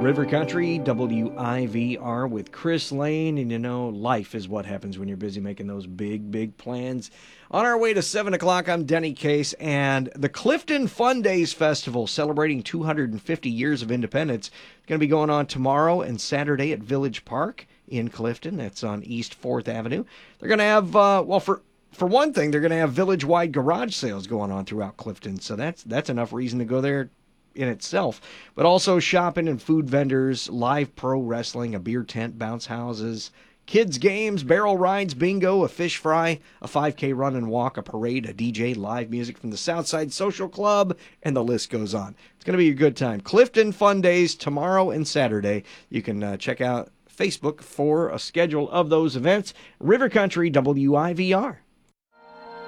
River Country, WIVR with Chris Lane. And you know, life is what happens when you're busy making those big, big plans. On our way to 7 o'clock, I'm Denny Case. And the Clifton Fun Days Festival, celebrating 250 years of independence, is going to be going on tomorrow and Saturday at Village Park in Clifton. That's on East 4th Avenue. They're going to have, for one thing, they're going to have village-wide garage sales going on throughout Clifton. So that's enough reason to go there in itself, but also shopping and food vendors, live pro wrestling, a beer tent, bounce houses, kids games, barrel rides, bingo, a fish fry, a 5K run and walk, a parade, a DJ, live music from the Southside Social Club, and the list goes on. It's going to be a good time. Clifton Fun Days tomorrow and Saturday. You can check out Facebook for a schedule of those events. River Country, WIVR.